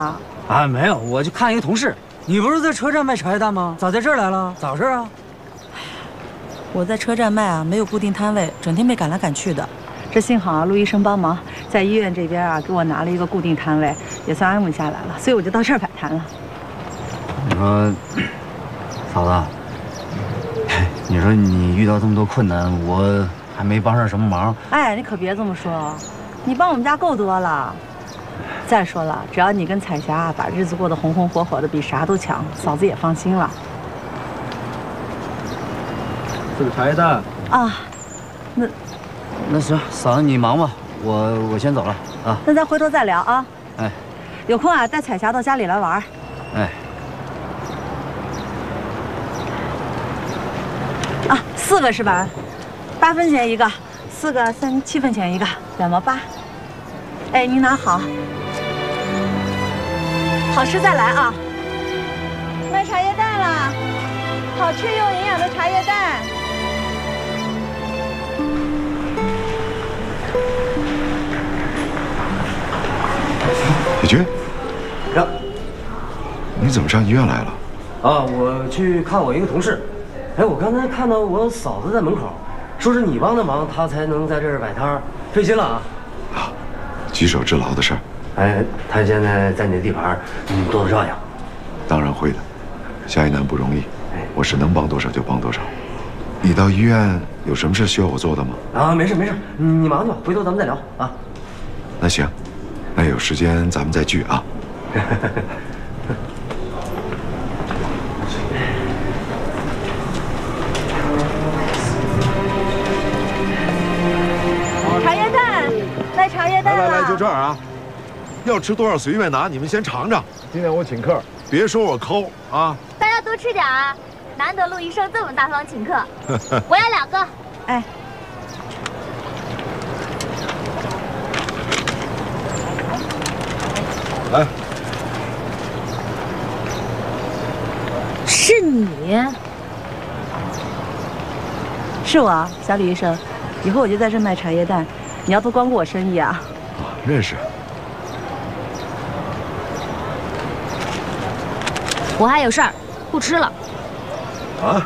啊，没有，我就看一个同事。你不是在车站卖茶叶蛋吗？咋在这儿来了？咋回事啊？ 我在车站卖啊，没有固定摊位，整天被赶来赶去的。这幸好啊，陆医生帮忙，在医院这边啊给我拿了一个固定摊位，也算安稳下来了，所以我就到这儿摆摊了。 你说，嫂子，你说你遇到这么多困难，我还没帮上什么忙。 哎，你可别这么说，你帮我们家够多了。再说了，只要你跟彩霞把日子过得红红火火的，比啥都强，嫂子也放心了。 这个茶叶蛋啊， 那行，嫂子你忙吧，我先走了啊。 那咱回头再聊啊。 哎， 有空啊带彩霞到家里来玩。 哎。 啊，4个是吧？8分钱一个，4个7分钱一个，2毛8。哎，您拿好。好吃再来啊！卖茶叶蛋啦，好吃又营养的茶叶蛋。 李军， 呀， 你怎么上医院来了？ 啊，我去看我一个同事。哎，我刚才看到我嫂子在门口，说是你帮的忙，她才能在这儿摆摊儿，费心了啊。 啊，举手之劳的事儿。 哎，她现在在你的地盘，你多多照应。 当然会的，下一难不容易，我是能帮多少就帮多少。你到医院有什么事需要我做的吗？ 啊，没事没事，你忙去吧，回头咱们再聊啊。 那行，那有时间咱们再聚啊。 茶叶蛋，来茶叶蛋来，就这儿啊。要吃多少随便拿，你们先尝尝。今天我请客，别说我抠啊。 大家多吃点啊，难得陆医生这么大方请客。我要2个。 哎。 来。 是你？ 是我，小李医生。以后我就在这卖茶叶蛋，你要多光顾我生意啊。 认识。 我还有事儿，不吃了。 啊？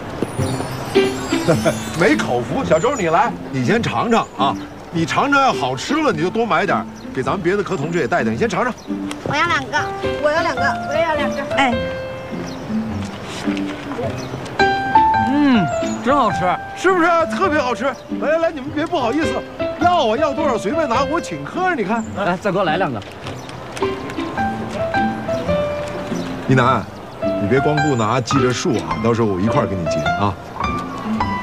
没口福，小周你来，你先尝尝啊。你尝尝要好吃了，你就多买点，给咱们别的科同志也带点。你先尝尝。 我要2个，我要2个，我也要2个。 哎。 真好吃， 是不是特别好吃？来，你们别不好意思，要多少随便拿，我请客。你看， 来，再给我来2个。 一楠，你别光顾拿，记着数啊，到时候我一块儿给你结啊。